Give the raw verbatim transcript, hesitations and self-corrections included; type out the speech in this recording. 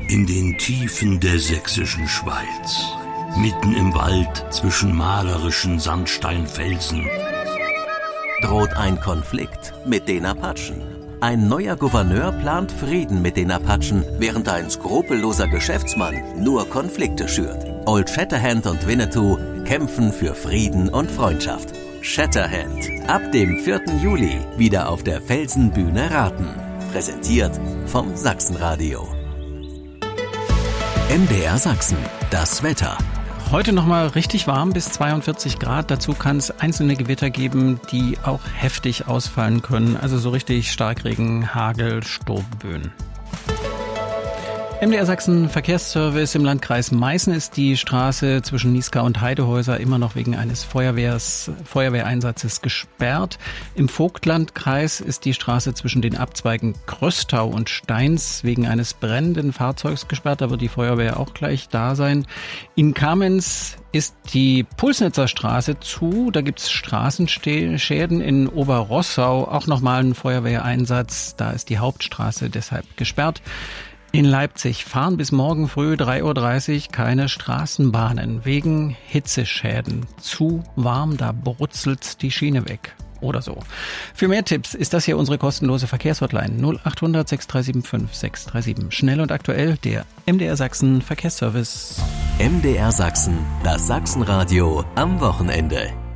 In den Tiefen der sächsischen Schweiz, mitten im Wald zwischen malerischen Sandsteinfelsen, droht ein Konflikt mit den Apachen. Ein neuer Gouverneur plant Frieden mit den Apachen, während ein skrupelloser Geschäftsmann nur Konflikte schürt. Old Shatterhand und Winnetou kämpfen für Frieden und Freundschaft. Shatterhand, ab dem vierten Juli wieder auf der Felsenbühne Raten. Präsentiert vom Sachsenradio. M D R Sachsen, das Wetter. Heute nochmal richtig warm bis zweiundvierzig Grad. Dazu kann es einzelne Gewitter geben, die auch heftig ausfallen können. Also so richtig Starkregen, Hagel, Sturmböen. M D R Sachsen Verkehrsservice im Landkreis Meißen ist die Straße zwischen Niesgau und Heidehäuser immer noch wegen eines Feuerwehrs, Feuerwehreinsatzes gesperrt. Im Vogtlandkreis ist die Straße zwischen den Abzweigen Kröstau und Steins wegen eines brennenden Fahrzeugs gesperrt. Da wird die Feuerwehr auch gleich da sein. In Kamenz ist die Pulsnitzer Straße zu. Da gibt's Straßenschäden. In Oberrossau auch nochmal ein Feuerwehreinsatz. Da ist die Hauptstraße deshalb gesperrt. In Leipzig fahren bis morgen früh drei Uhr dreißig keine Straßenbahnen wegen Hitzeschäden. Zu warm, da brutzelt die Schiene weg. Oder so. Für mehr Tipps ist das hier unsere kostenlose Verkehrshotline null acht hundert sechs drei sieben fünf sechs drei sieben. Schnell und aktuell der M D R Sachsen Verkehrsservice. M D R Sachsen, das Sachsenradio am Wochenende.